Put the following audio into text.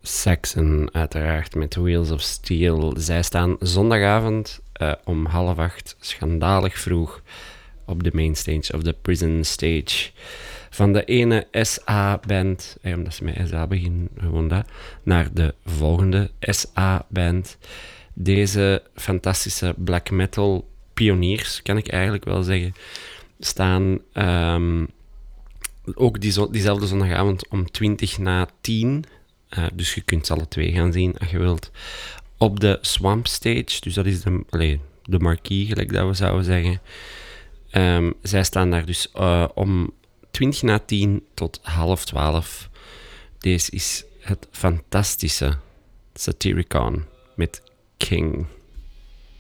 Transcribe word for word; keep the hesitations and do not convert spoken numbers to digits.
Saxon, uiteraard, met Wheels of Steel. Zij staan zondagavond uh, om half acht, schandalig vroeg, op de mainstage, of de Prison Stage. Van de ene S A-band, eh, omdat ze met S A beginnen, gewoon dat, naar de volgende S A-band. Deze fantastische black metal pioniers, kan ik eigenlijk wel zeggen, staan um, ook die zo- diezelfde zondagavond om twintig na tien. Uh, dus je kunt ze alle twee gaan zien, als je wilt. Op de Swamp Stage, dus dat is de, allez, de marquee, gelijk dat we zouden zeggen. Um, zij staan daar dus uh, om twintig na tien tot half twaalf. Deze is het fantastische Satyricon met King.